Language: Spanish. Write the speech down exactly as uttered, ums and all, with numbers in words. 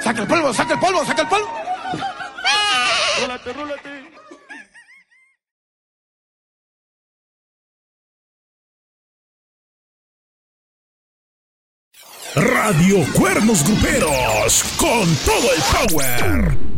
¡Saca el polvo, saca el polvo, saca el polvo! ¡Rólate, rólate! Radio Cuernos Gruperos, con todo el power.